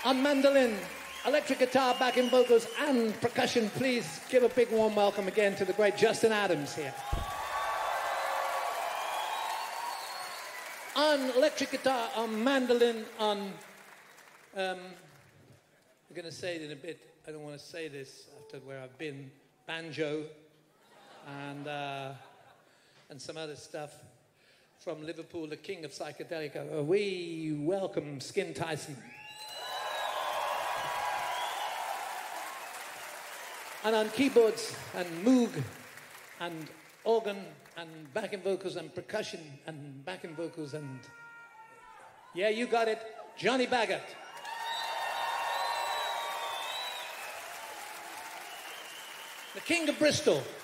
On mandolin, electric guitar, backing vocals, and percussion, please give a big warm welcome again to the great Justin Adams here. On electric guitar, on mandolin, on... I'm going to say it in a bit. I don't want to say this after where I've been. Banjo and some other stuff. From Liverpool, the king of psychedelica, we welcome Skin Tyson. And on keyboards and moog and organ and backing vocals and percussion and backing vocals and... Yeah, you got it, Johnny Baggott. The King of Bristol.